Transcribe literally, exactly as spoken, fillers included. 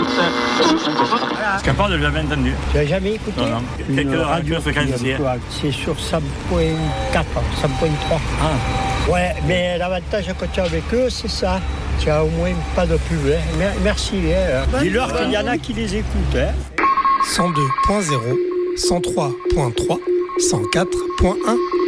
Capable de jamais entendu. Tu n'as jamais écouté? Non, non. Quelques radio fréquenciées. C'est sur cent point quatre, cent point trois. Ah. Ouais, mais l'avantage quand tu es avec eux, c'est ça. Tu as au moins pas de pub. Hein. Merci. Hein. Dis-leur qu'il y en a qui les écoutent. Hein. cent deux point zéro, cent trois point trois, cent quatre point un.